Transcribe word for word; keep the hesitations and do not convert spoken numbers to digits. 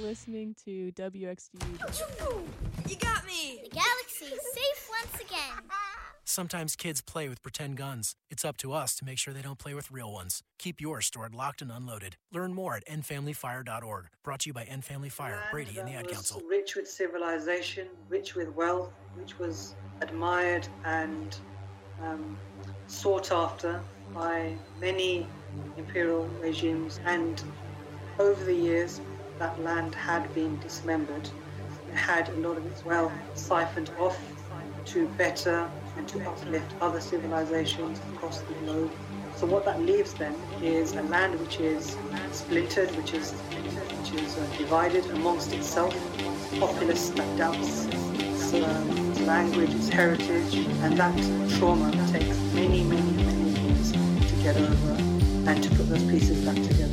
listening to W X D. You got me! The galaxy's safe once again. Sometimes kids play with pretend guns. It's up to us to make sure they don't play with real ones. Keep yours stored locked and unloaded. Learn more at end family fire dot org. Brought to you by End Family Fire, Brady, and the Ad Council. Rich with civilization, rich with wealth, which was admired and um, sought after by many imperial regimes, and over the years that land had been dismembered. It had a lot of its wealth siphoned off to better and to uplift other civilizations across the globe. So what that leaves then is a land which is splintered, which is which is uh, divided amongst itself, populace that doubts its, um, its language, its heritage, and that trauma takes many, many, many years to get over and to put those pieces back together.